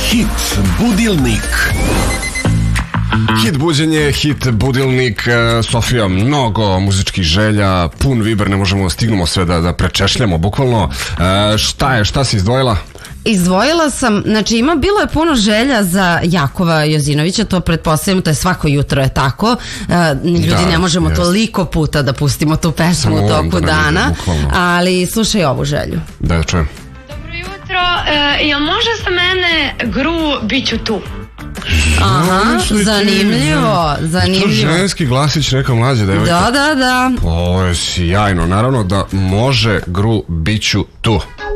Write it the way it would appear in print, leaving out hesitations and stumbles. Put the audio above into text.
Hit budilnik. Hit buđenje, hit budilnik. Sofija, mnogo muzičkih želja, pun viber, ne možemo da stignemo sve da prečešljamo bukvalno. Šta si izdvojila? Izdvojila sam, znači bilo je puno želja za Jakova Jozinovića, to pretpostavljam, to je svako jutro je tako, ljudi ne možemo toliko puta da pustimo tu pesmu u toku dana, ali slušaj ovu želju. Da čujem. Dobro jutro, jel može za mene Gru, bit ću tu? Aha, zanimljivo. To ženski glasić, neka mlađa devojka. Da. Ovo je sjajno, naravno da može Gru, bit ću tu.